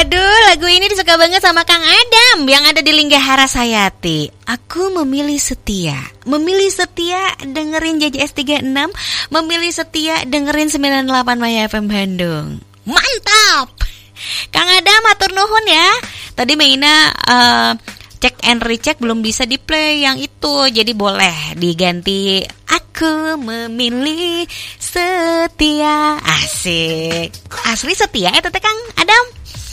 Waduh, lagu ini disuka banget sama Kang Adam yang ada di Linggahara Sayati. Aku memilih setia. Memilih setia dengerin JJS 36, memilih setia dengerin 98 Maya FM Bandung. Mantap. Kang Adam matur nuhun ya. Tadi Meina cek and recheck belum bisa di play yang itu, jadi boleh diganti aku memilih setia. Asik. Asli setia ya Tete Kang Adam.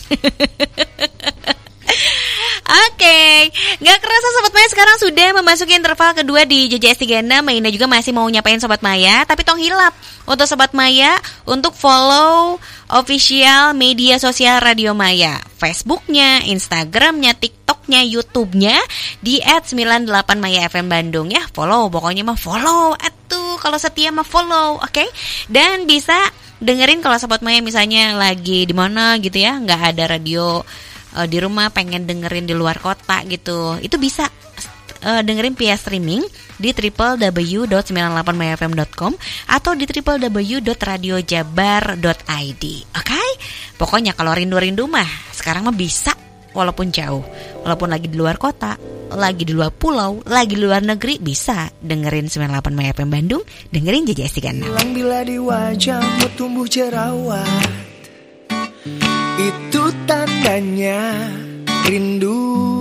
Oke, gak kerasa Sobat Maya sekarang sudah memasuki interval kedua di JJS 36. Meina juga masih mau nyapain Sobat Maya, tapi tong hilap untuk Sobat Maya untuk follow official media sosial Radio Maya, Facebooknya, Instagramnya, TikToknya, YouTubenya di @98Maya FM Bandung ya. Follow, pokoknya mah follow. Atuh, kalau setia mah follow, oke? Dan bisa dengerin kalau Sobat Maya misalnya lagi di mana gitu ya, nggak ada radio di rumah, pengen dengerin di luar kota gitu, itu bisa dengerin via streaming di www.98mayafm.com atau di www.radiojabar.id. Oke? Pokoknya kalau rindu-rindu mah sekarang mah bisa, walaupun jauh, walaupun lagi di luar kota, lagi di luar pulau, lagi di luar negeri, bisa dengerin 98 Maya FM Bandung, dengerin JJS 36. Hilang bila di wajahmu tumbuh jerawat, itu tandanya rindu.